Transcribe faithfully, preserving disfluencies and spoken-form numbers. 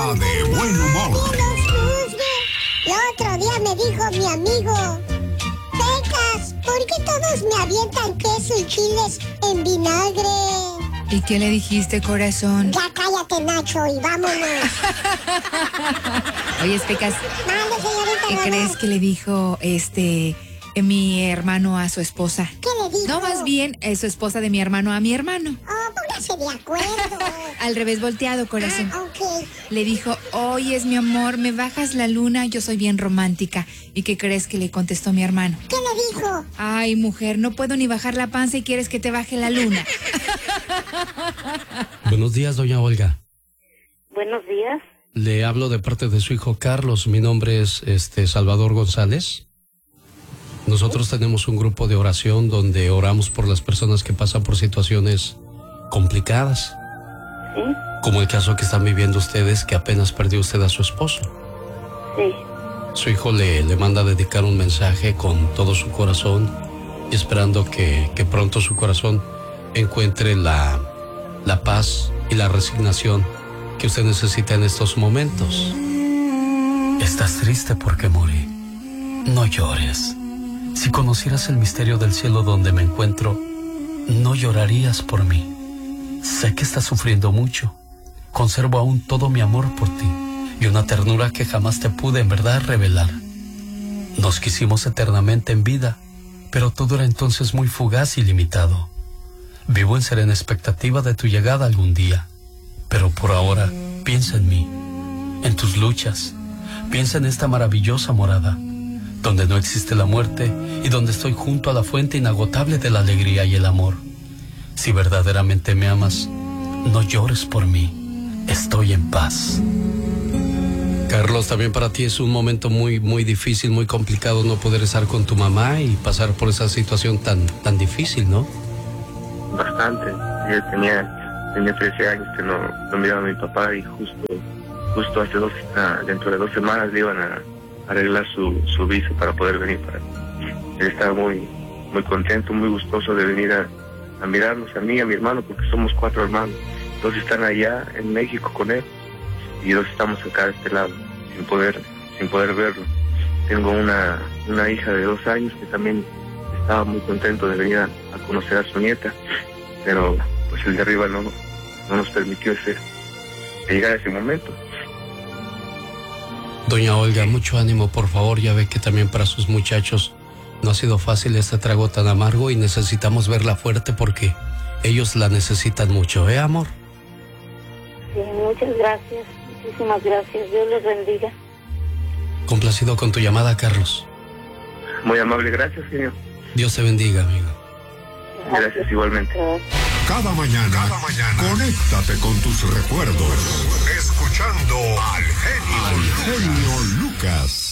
De buen humor. El otro día me dijo mi amigo, Pecas, ¿por qué todos me avientan queso y chiles en vinagre? ¿Y qué le dijiste, corazón? Ya cállate, Nacho, y vámonos. Oye, Pecas, Mande, señorita ¿qué Román. crees que le dijo este mi hermano a su esposa? ¿Qué le dijo? No, más bien, eh, su esposa de mi hermano a mi hermano. Oh, póngase de acuerdo. Al revés volteado, corazón. Ah, ok. Le dijo, oye, es mi amor, me bajas la luna, yo soy bien romántica. ¿Y qué crees que le contestó mi hermano? ¿Qué le dijo? Ay, mujer, no puedo ni bajar la panza y quieres que te baje la luna. Buenos días, doña Olga. Buenos días. Le hablo de parte de su hijo Carlos. Mi nombre es este Salvador González. Nosotros tenemos un grupo de oración donde oramos por las personas que pasan por situaciones complicadas. Sí. Como el caso que están viviendo ustedes, que apenas perdió usted a su esposo. Sí. Su hijo le, le manda a dedicar un mensaje con todo su corazón y esperando que, que pronto su corazón encuentre la, la paz y la resignación que usted necesita en estos momentos. Estás triste porque morí. No llores. Si conocieras el misterio del cielo donde me encuentro, no llorarías por mí. Sé que estás sufriendo mucho. Conservo aún todo mi amor por ti y una ternura que jamás te pude en verdad revelar. Nos quisimos eternamente en vida, pero todo era entonces muy fugaz y limitado. Vivo en serena expectativa de tu llegada algún día, pero por ahora piensa en mí, en tus luchas. Piensa en esta maravillosa morada, donde no existe la muerte y donde estoy junto a la fuente inagotable de la alegría y el amor. Si verdaderamente me amas, no llores por mí. Estoy en paz. Carlos, también para ti es un momento muy, muy difícil, muy complicado no poder estar con tu mamá y pasar por esa situación tan, tan difícil, ¿no? Bastante. Yo tenía, tenía trece años que no, no miraba a mi papá y justo, justo hace dos, uh, dentro de dos semanas le iban a arreglar su, su visa para poder venir para acá. Él estaba muy, muy contento, muy gustoso de venir a, a mirarnos, a mí y a mi hermano, porque somos cuatro hermanos. Dos están allá en México con él y dos estamos acá de este lado, sin poder, sin poder verlo. Tengo una, una hija de dos años que también estaba muy contento de venir a, a conocer a su nieta, pero pues el de arriba no, no nos permitió ese, llegar a ese momento. Doña Olga, mucho ánimo, por favor. Ya ve que también para sus muchachos no ha sido fácil este trago tan amargo y necesitamos verla fuerte porque ellos la necesitan mucho, ¿eh, amor? Sí, muchas gracias. Muchísimas gracias. Dios les bendiga. Complacido con tu llamada, Carlos. Muy amable, gracias, señor. Dios te bendiga, amigo. Gracias, gracias igualmente. Cada mañana, cada mañana, conéctate con tus recuerdos. Escuchando al genio, al genio Lucas.